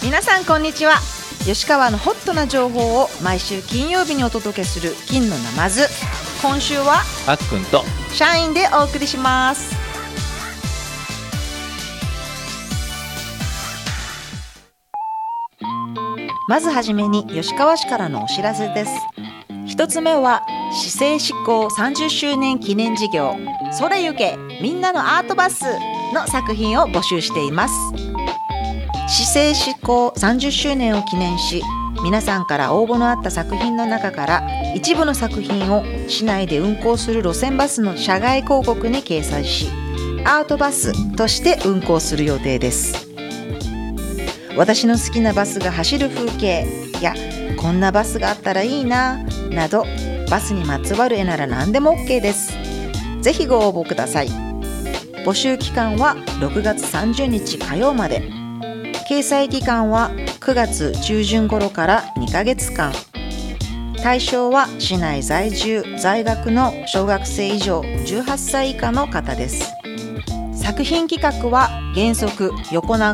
皆さんこんにちは。吉川のホットな情報を毎週金曜日にお届けする金のナマズ。今週はあっくんと社員でお送りします。まずはじめに吉川市からのお知らせです。一つ目は市政施行30周年記念事業それゆけみんなのアートバスの作品を募集しています。市政施行30周年を記念し、皆さんから応募のあった作品の中から一部の作品を市内で運行する路線バスの車外広告に掲載し、アートバスとして運行する予定です。私の好きなバスが走る風景やこんなバスがあったらいいななど、バスにまつわる絵なら何でも OK です。ぜひご応募ください。募集期間は6月30日火曜まで。掲載期間は9月中旬頃から2ヶ月間。対象は市内在住在学の小学生以上18歳以下の方です。作品企画は原則横長